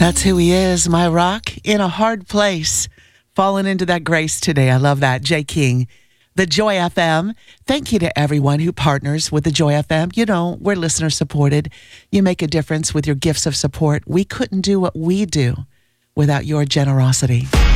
That's who he is, my rock in a hard place. Falling into that grace today. I love that. Jay King, the Joy FM. Thank you to everyone who partners with the Joy FM. You know, we're listener supported. You make a difference with your gifts of support. We couldn't do what we do without your generosity.